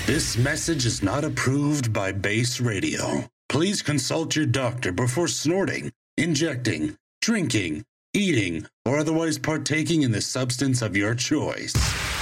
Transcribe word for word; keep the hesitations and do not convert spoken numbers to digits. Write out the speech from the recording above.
This message is not approved by Base Radio. Please consult your doctor before snorting, injecting, drinking, eating, or otherwise partaking in the substance of your choice.